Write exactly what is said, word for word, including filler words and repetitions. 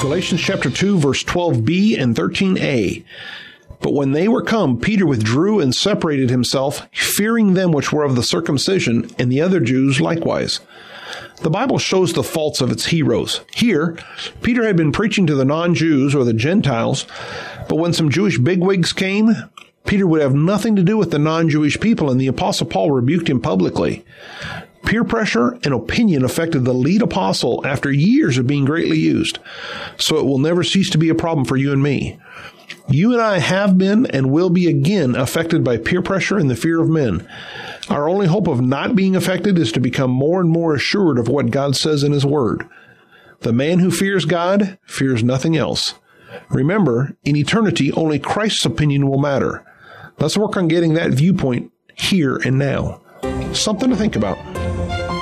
Galatians chapter two, verse twelve b and thirteen a. But when they were come, Peter withdrew and separated himself, fearing them which were of the circumcision, and the other Jews likewise. The Bible shows the faults of its heroes. Here, Peter had been preaching to the non-Jews or the Gentiles, but when some Jewish bigwigs came, Peter would have nothing to do with the non-Jewish people, and the Apostle Paul rebuked him publicly. Peer pressure and opinion affected the lead apostle after years of being greatly used, so it will never cease to be a problem for you and me. You and I have been and will be again affected by peer pressure and the fear of men. Our only hope of not being affected is to become more and more assured of what God says in His Word. The man who fears God fears nothing else. Remember, in eternity, only Christ's opinion will matter. Let's work on getting that viewpoint here and now. Something to think about.